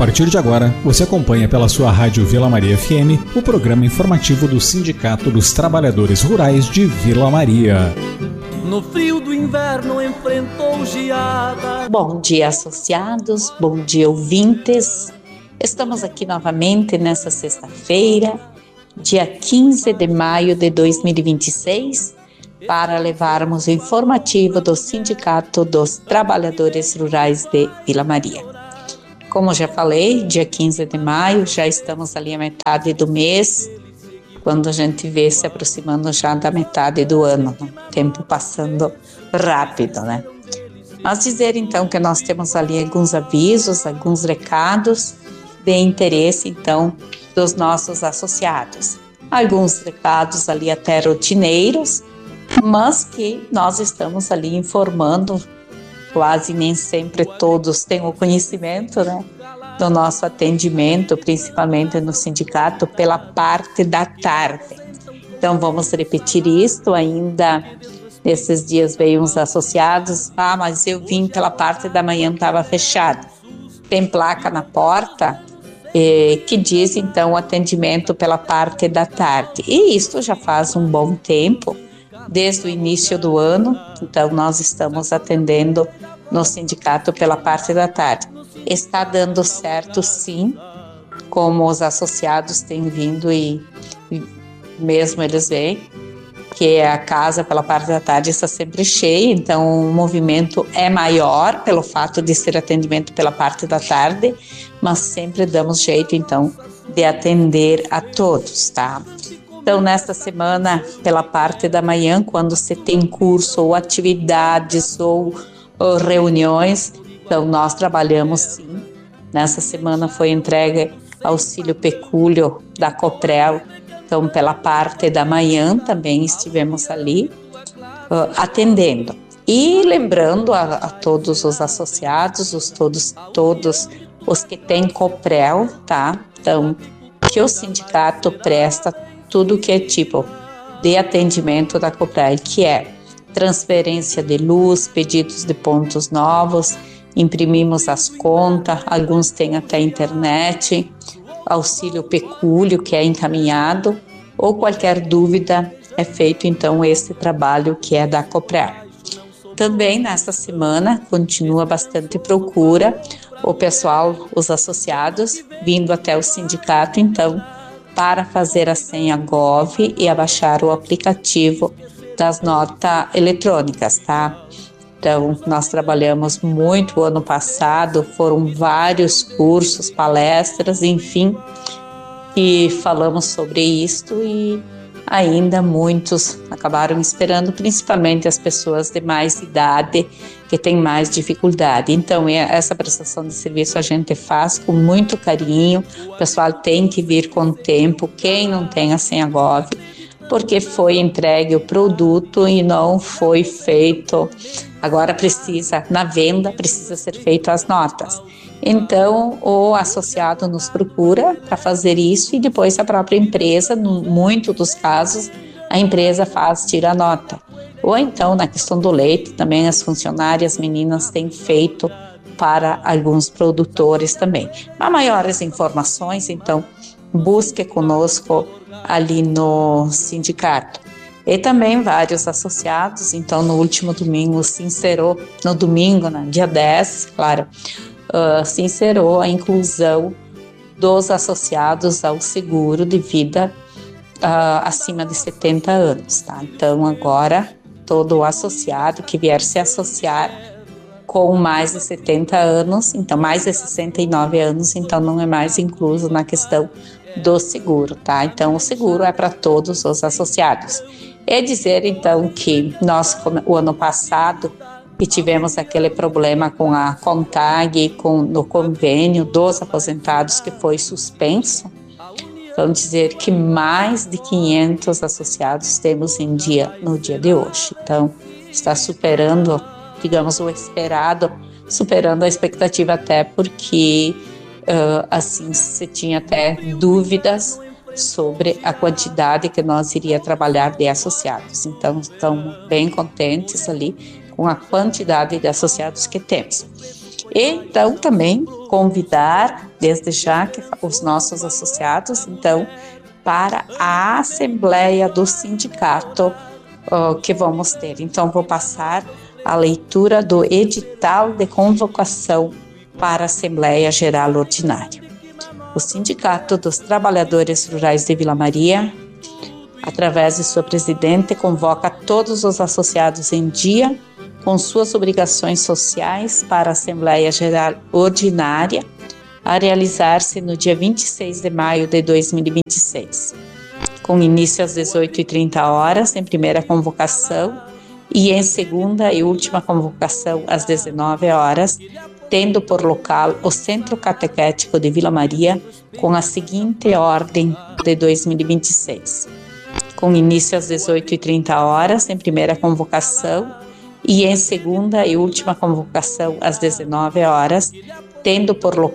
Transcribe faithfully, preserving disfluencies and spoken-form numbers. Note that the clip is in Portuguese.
partir de agora, você acompanha pela sua rádio Vila Maria F M o programa informativo do Sindicato dos Trabalhadores Rurais de Vila Maria. No frio do inverno enfrentou geada. Bom dia, associados, bom dia, ouvintes. Estamos aqui novamente nessa sexta-feira, dia quinze de maio de dois mil e vinte e seis, para levarmos o informativo do Sindicato dos Trabalhadores Rurais de Vila Maria. Como já falei, dia quinze de maio, já estamos ali à metade do mês, quando a gente vê se aproximando já da metade do ano, né? Tempo passando rápido, né? Mas dizer então que nós temos ali alguns avisos, alguns recados de interesse então dos nossos associados. Alguns recados ali até rotineiros, mas que nós estamos ali informando. Quase nem sempre todos têm o conhecimento, né, do nosso atendimento, principalmente no sindicato, pela parte da tarde. Então, vamos repetir isto ainda. Nesses dias veio uns associados, ah, mas eu vim pela parte da manhã, estava fechado. Tem placa na porta eh, que diz, então, o atendimento pela parte da tarde. E isto já faz um bom tempo, desde o início do ano, então nós estamos atendendo no sindicato pela parte da tarde. Está dando certo, sim, como os associados têm vindo e, e mesmo eles veem que a casa pela parte da tarde está sempre cheia, então o movimento é maior pelo fato de ser atendimento pela parte da tarde, mas sempre damos jeito, então, de atender a todos, tá? Então, nesta semana, pela parte da manhã, quando você tem curso ou atividades ou, ou reuniões, então nós trabalhamos sim. Nessa semana foi entregue auxílio pecúlio da Coprel, então pela parte da manhã também estivemos ali uh, atendendo. E lembrando a, a todos os associados, os todos, todos os que têm Coprel, tá? Então, que o sindicato presta tudo que é tipo de atendimento da Coprel, que é transferência de luz, pedidos de pontos novos, imprimimos as contas, alguns têm até internet, auxílio pecúlio que é encaminhado, ou qualquer dúvida é feito então esse trabalho que é da Coprel. Também nesta semana continua bastante procura, o pessoal, os associados, vindo até o sindicato, então, para fazer a senha Gov e abaixar o aplicativo das notas eletrônicas, tá? Então, nós trabalhamos muito o ano passado, foram vários cursos, palestras, enfim, e falamos sobre isto e ainda muitos acabaram esperando, principalmente as pessoas de mais idade, que têm mais dificuldade. Então, essa prestação de serviço a gente faz com muito carinho, o pessoal tem que vir com tempo, quem não tem a senha Gov, porque foi entregue o produto e não foi feito, agora precisa, na venda, precisa ser feito as notas. Então, o associado nos procura para fazer isso e depois a própria empresa, em muitos dos casos, a empresa faz, tira a nota. Ou então, na questão do leite, também as funcionárias meninas têm feito para alguns produtores também. Para maiores informações, então, busque conosco ali no sindicato. E também vários associados, então no último domingo se encerrou, no domingo, né, dia dez, claro, uh, se encerrou a inclusão dos associados ao seguro de vida uh, acima de setenta anos, tá? Então agora todo associado que vier se associar com mais de setenta anos, então mais de sessenta e nove anos, então não é mais incluso na questão do seguro, tá? Então o seguro é para todos os associados. É dizer então que nós, o ano passado, que tivemos aquele problema com a CONTAG, com, no convênio dos aposentados que foi suspenso, vamos dizer que mais de quinhentos associados temos em dia, no dia de hoje. Então está superando, digamos, o esperado, superando a expectativa até porque Uh, assim, se tinha até dúvidas sobre a quantidade que nós iria trabalhar de associados. Então, estamos bem contentes ali com a quantidade de associados que temos. E então também convidar desde já que os nossos associados então para a assembleia do sindicato uh, que vamos ter. Então vou passar a leitura do edital de convocação para a Assembleia Geral Ordinária. O Sindicato dos Trabalhadores Rurais de Vila Maria, através de sua presidente, convoca todos os associados em dia com suas obrigações sociais para a Assembleia Geral Ordinária a realizar-se no dia vinte e seis de maio de dois mil e vinte e seis, com início às dezoito e trinta horas em primeira convocação e em segunda e última convocação às dezenove horas, tendo por local o Centro Catequético de Vila Maria com a seguinte ordem de dois mil e vinte e seis. Com início às dezoito e trinta horas em primeira convocação e em segunda e última convocação às dezenove horas, tendo por local